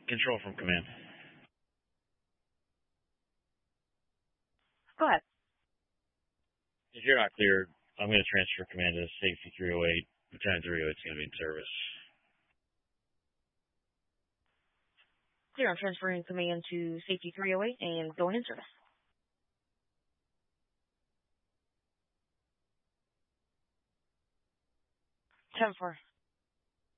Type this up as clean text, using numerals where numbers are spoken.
Control from command. Go ahead. If you're not cleared, I'm going to transfer command to Safety 308. Lieutenant 308 is going to be in service. Clear, I'm transferring command to Safety 308 and going in service. 10-4.